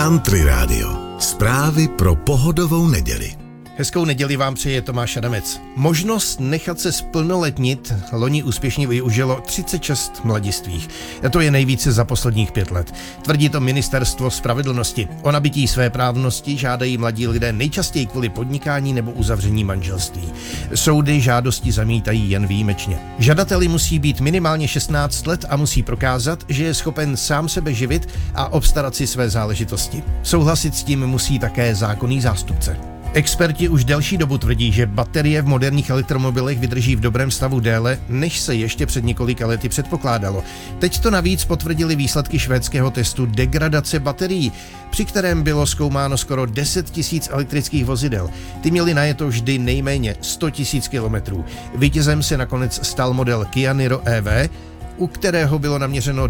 Country Radio. Zprávy pro pohodovou neděli. Hezkou neděli vám přeje Tomáš Adamec. Možnost nechat se splnoletnit loni úspěšně využilo 36 mladistvých. A to je nejvíce za posledních 5 let. Tvrdí to Ministerstvo spravedlnosti. O nabití své právnosti žádají mladí lidé nejčastěji kvůli podnikání nebo uzavření manželství. Soudy žádosti zamítají jen výjimečně. Žadateli musí být minimálně 16 let a musí prokázat, že je schopen sám sebe živit a obstarat si své záležitosti. Souhlasit s tím musí také zákonný zástupce. Experti už delší dobu tvrdí, že baterie v moderních elektromobilech vydrží v dobrém stavu déle, než se ještě před několika lety předpokládalo. Teď to navíc potvrdili výsledky švédského testu degradace baterií, při kterém bylo zkoumáno skoro 10 000 elektrických vozidel. Ty měly najeto vždy nejméně 100 000 kilometrů. Vítězem se nakonec stal model Kia Niro EV, u kterého bylo naměřeno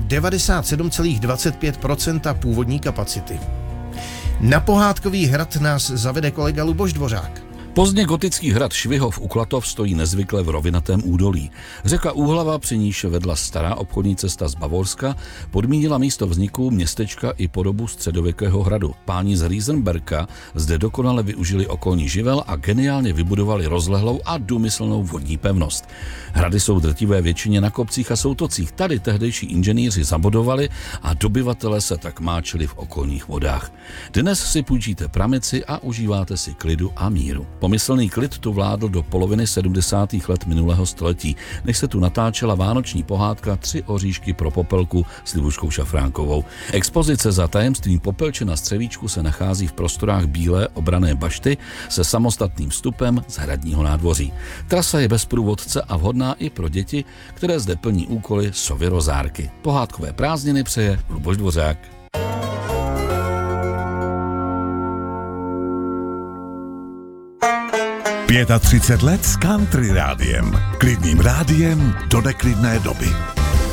97,25% původní kapacity. Na pohádkový hrad nás zavede kolega Luboš Dvořák. Pozdně gotický hrad Švihov u Klatov stojí nezvykle v rovinatém údolí. Řeka Úhlava, při níž vedla stará obchodní cesta z Bavorska, podmínila místo vzniku městečka i podobu středověkého hradu. Páni z Riesenberka zde dokonale využili okolní živel a geniálně vybudovali rozlehlou a důmyslnou vodní pevnost. Hrady jsou drtivé většině na kopcích a soutocích. Tady tehdejší inženýři zabodovali a dobyvatelé se tak máčili v okolních vodách. Dnes si půjčíte pramici a užíváte si klidu a míru. Pomyslný klid tu vládl do poloviny 70. let minulého století, než se tu natáčela vánoční pohádka 3 oříšky pro Popelku s Libuškou Šafránkovou. Expozice za tajemstvím Popelče na Střevíčku se nachází v prostorách bílé obranné bašty se samostatným vstupem z hradního nádvoří. Trasa je bez průvodce a vhodná i pro děti, které zde plní úkoly sovy rozárky. Pohádkové prázdniny přeje Luboš Dvořák. Pěta 30 let s Country Rádiem. Klidným rádiem do neklidné doby.